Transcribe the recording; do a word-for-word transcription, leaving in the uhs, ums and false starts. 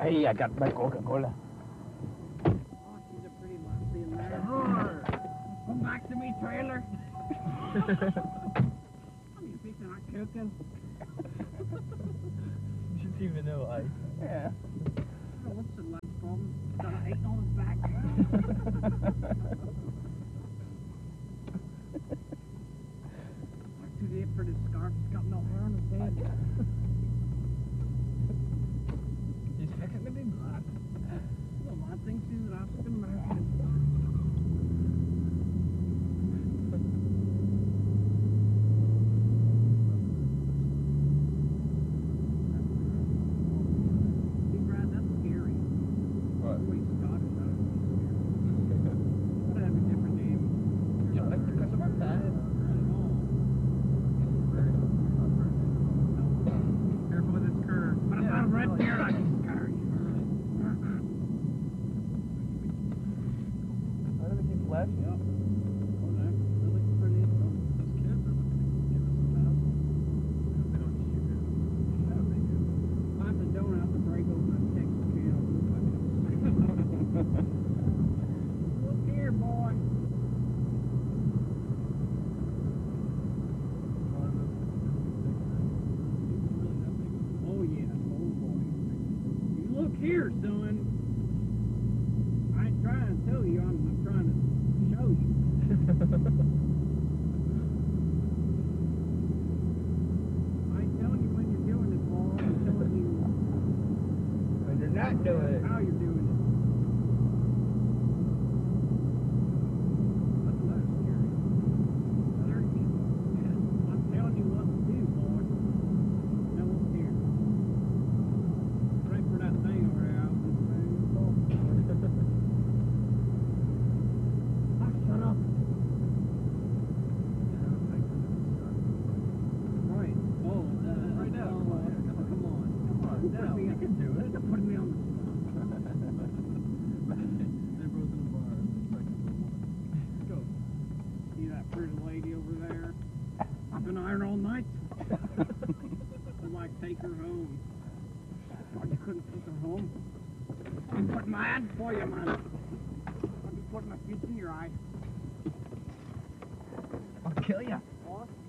Hey, I got my Coca-Cola. Oh, she's a pretty lassie in there. Come back to me, trailer. You think they're not cooking? You didn't even know I. Yeah. Oh, what's the last problem? Got an eight on his back. Like too deep for this scarf. He's got no hair on his head. He's fucking to be black. Well, I think she's an African American. Here, son. I ain't trying to tell you, I'm, I'm trying to show you. I ain't telling you when you're doing it, Paul. I'm telling you when you're not doing it. How you're doing it. That's less scary. There you go. I'm telling you what to do, boy. Now look here. Right for that thing over there. Oh, shut up. Right. Oh, uh, right now. Oh, uh, come on. Come on. Now, you can do it. You're putting me on the spot. They're both in the bar. Let's go. See that pretty lady over there? I've been ironing all night. I'd like to take her home. Oh, you couldn't take her home? I'm putting my hand for you, man. I'll be putting my fist in your eye. I'll kill you. What?